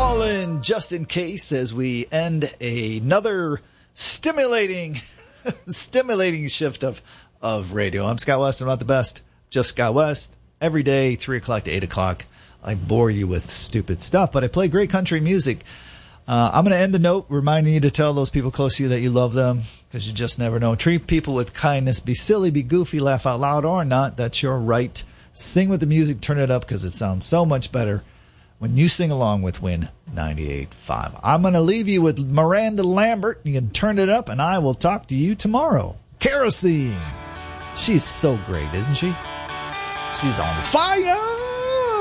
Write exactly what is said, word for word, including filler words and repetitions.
Fallen, just in case, as we end another stimulating, stimulating shift of, of radio. I'm Scott West. I'm not the best. Just Scott West. Every day, three o'clock to eight o'clock. I bore you with stupid stuff, but I play great country music. Uh, I'm going to end the note reminding you to tell those people close to you that you love them, because you just never know. Treat people with kindness. Be silly, be goofy, laugh out loud or not. That's your right. Sing with the music. Turn it up, because it sounds so much better when you sing along with Win ninety-eight point five. I'm going to leave you with Miranda Lambert. You can turn it up, and I will talk to you tomorrow. Kerosene. She's so great, isn't she? She's on fire.